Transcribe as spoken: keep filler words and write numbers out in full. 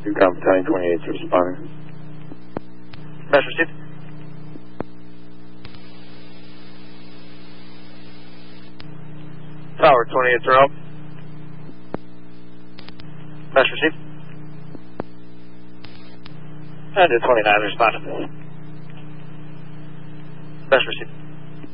Recon Battalion twenty-eight is responding. Mesh received. Tower twenty-eight zero. Mesh received. And twenty-nine responding. Mesh received.